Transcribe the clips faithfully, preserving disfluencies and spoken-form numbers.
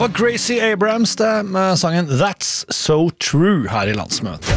var Gracie Abrams det med sangen That's So True her i landsmøtet.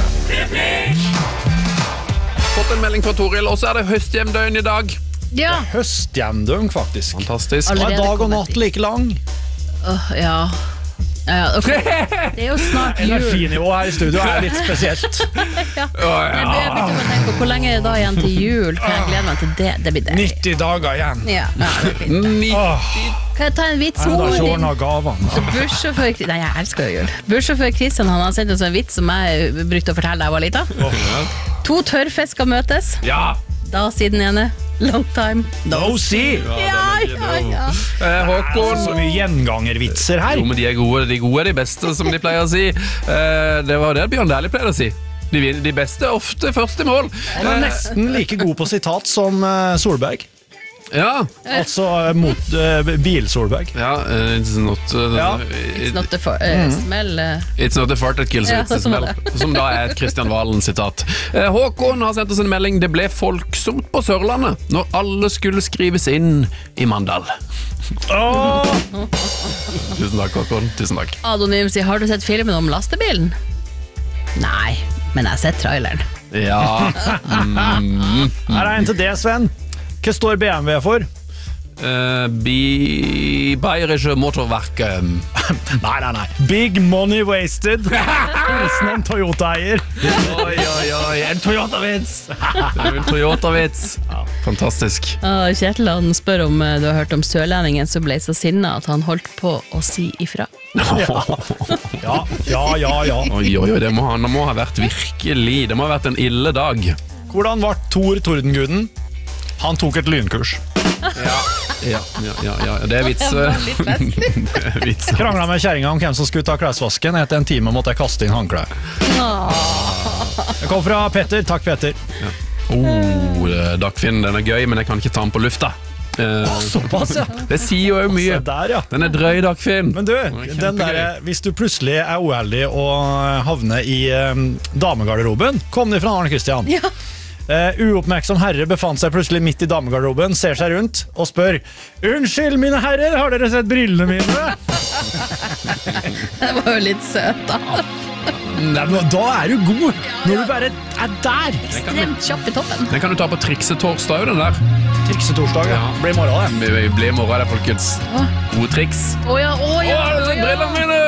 Fått en melding fra Toril, og så er det høsthjemdøgn i dag. Ja. Høsthjemdøgn faktisk. Fantastisk. Og er dag og natt like lang? Uh, ja. Ja, okay. Det er jo snart jul. Energinivået her i studio er litt spesielt. Ja. Jeg begynner å tenke på hvor lenge er det da igjen til jul. Kan jeg glede meg til det? Det blir det. nitti dager igjen. Ja, ja, det er fint. nitti Kan jeg ta en vits? Jeg har ikke ordnet gavene. Bussjåfør... Nei, jeg elsker jo jul. Bussjåfør Kristian, han har sendt oss en vits som jeg brukte å fortelle da jeg var liten. oh. To tørrfisker møtes. Ja. Da siden ene. Long time. No see! Ja, ja, ja. Eh, Håkon. Så mye gjengangervitser her. Jo, men de er gode. De gode er de beste, som de pleier å si. Eh, det var det Bjørn Dæhlie pleier å si. De, de beste er ofte første mål. Han er nesten like god på sitat som uh, Solberg. Ja. Altså uh, mot uh, Bil-Solberg. Ja, uh, it's not uh, Ja. It's not the for, uh, smell uh. It's not the fart that kills, Ja, it's the sånn smell. var Som da er et Kristian Valen-sitat. Eh, Håkon har sendt oss en melding. Det ble folksomt på Sørlandet når alle skulle skrives inn i Mandal. Åh! Tusen takk, Håkon. Tusen takk. Anonym sier, har du sett filmen om lastebilen? Nei, men jeg har sett traileren. Ja. Mm. Her er en til det, Sven. Hva står B M W for? Uh, bi Bayerische Motorwerke. Nei, nei, nei. Big money wasted. Hilsen en Toyota-eier. Oi, oi, oi. En Toyota-vits. En Toyota-vits. Fantastisk. Ah, Kjetil han spør om uh, du har hørt om sørlendingen som ble så sinna at han holdt på å si ifra. Ja, ja, ja, ja. Oi, oi, oi. Det må, det må ha vært virkelig. Det må ha vært en ille dag. Hvordan var Thor Tordenguden? Han tok et lynkurs. Ja, ja, ja, ja, ja. Det er vits. Det var litt festlig. Det er vits. Kranglet med kjæringa om hvem som skulle ta klesvasken. Etter en time måtte jeg kaste inn håndklæ. Det kom fra Petter. Takk, Petter. Ja. Oh, Dagfinn, den er gøy, men jeg kan ikke ta den på lufta. Eh, Å, såpass, ja. Det sier jo mye. Se der, ja. Den er drøy, Dagfinn. Men du, den der, hvis du plutselig er uheldig og havner i um, damegarderoben, kom de fra Arne Kristian. Ja. Uh, uoppmerksom herre befant seg plutselig midt i damegarderoben, ser seg rundt og spør: Unnskyld, mine herrer, har dere sett brillene mine? Det var jo litt søt da. Nei, men da er du god, når du bare er der. Ekstremt kjapp i toppen. Den kan du ta på triksetorsdag, den der. Triksetorsdag, ja. Blir i morgen, det. Blir i morgen, det, folkens. Gode triks. Åja, åja, Å, jeg har sett brillene mine!